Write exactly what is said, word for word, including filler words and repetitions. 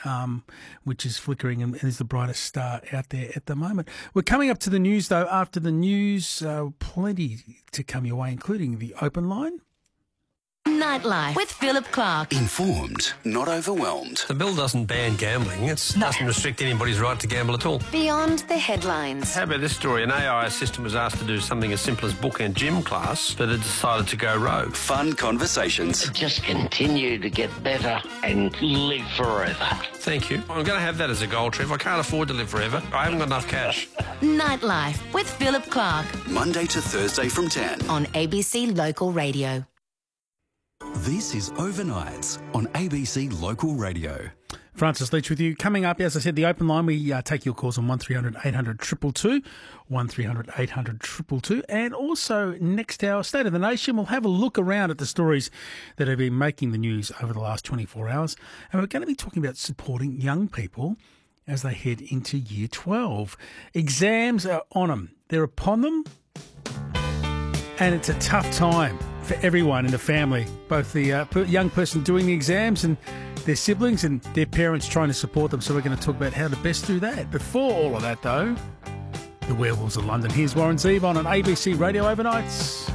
um, which is flickering and is the brightest star out there at the moment. We're coming up to the news, though. After the news, uh, plenty to come your way, including the open line. Nightlife with Philip Clark. Informed, not overwhelmed. The bill doesn't ban gambling. It doesn't restrict anybody's right to gamble at all. Beyond the headlines. How about this story? An A I assistant was asked to do something as simple as book and gym class, but it decided to go rogue. Fun conversations. Just continue to get better and live forever. Thank you. I'm going to have that as a goal, Trev. I can't afford to live forever. I haven't got enough cash. Nightlife with Philip Clark. Monday to Thursday from ten. On A B C Local Radio. This is Overnights on A B C Local Radio. Francis Leach with you. Coming up, as I said, the open line, we uh, take your calls on one three hundred eight hundred two two two, one three hundred eight hundred two two two. And also, next hour, State of the Nation, we'll have a look around at the stories that have been making the news over the last twenty-four hours. And we're going to be talking about supporting young people as they head into year twelve. Exams are on them. They're upon them. And it's a tough time for everyone in the family, both the uh, young person doing the exams and their siblings and their parents trying to support them. So we're going to talk about how to best do that. Before all of that, though, the Werewolves of London. Here's Warren Zevon on A B C Radio Overnights.